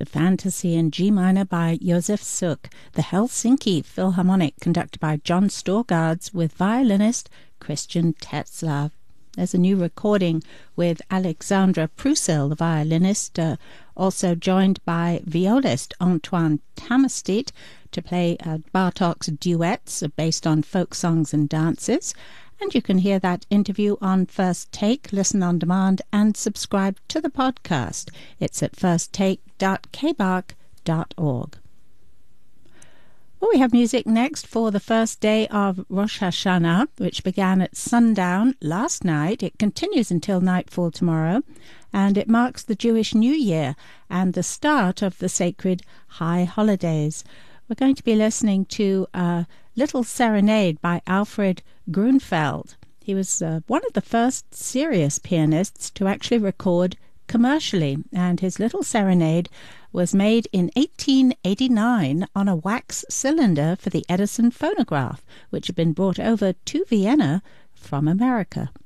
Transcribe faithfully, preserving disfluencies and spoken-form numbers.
the Fantasy in G minor by Josef Suk, the Helsinki Philharmonic conducted by John Storgards with violinist Christian Tetzlaff. There's a new recording with Alexandra Prussel, the violinist, uh, also joined by violist Antoine Tamestit to play uh, Bartok's duets based on folk songs and dances. And you can hear that interview on First Take, listen on demand, and subscribe to the podcast. It's at first take dot k b a r c dot org. Well, we have music next for the first day of Rosh Hashanah, which began at sundown last night. It continues until nightfall tomorrow, and it marks the Jewish New Year and the start of the sacred high holidays. We're going to be listening to a little serenade by Alfred Grunfeld. He was uh, one of the first serious pianists to actually record commercially, and his little serenade was made in eighteen eighty-nine on a wax cylinder for the Edison phonograph, which had been brought over to Vienna from America.